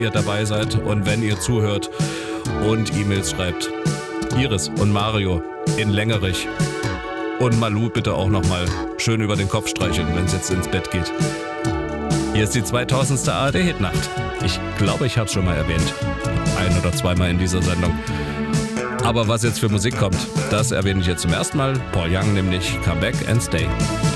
ihr dabei seid und wenn ihr zuhört und E-Mails schreibt. Iris und Mario in Längerich. Und Malu bitte auch nochmal schön über den Kopf streicheln, wenn es jetzt ins Bett geht. Hier ist die 2000. ARD-Hitnacht. Ich glaube, ich habe es schon mal erwähnt. Ein- oder zweimal in dieser Sendung. Aber was jetzt für Musik kommt, das erwähne ich jetzt zum ersten Mal. Paul Young nämlich, Come Back and Stay.